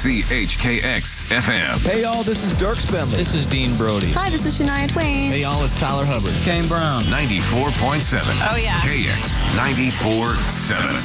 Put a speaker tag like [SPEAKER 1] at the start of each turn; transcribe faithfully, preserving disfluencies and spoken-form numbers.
[SPEAKER 1] C H K X F M.
[SPEAKER 2] Hey, y'all, this is Dirk Bentley.
[SPEAKER 3] This is Dean Brody.
[SPEAKER 4] Hi, this is Shania Twain.
[SPEAKER 3] Hey, y'all, it's Tyler Hubbard.
[SPEAKER 2] Kane Brown.
[SPEAKER 1] ninety-four point seven.
[SPEAKER 4] Oh, yeah.
[SPEAKER 1] K X ninety-four point seven.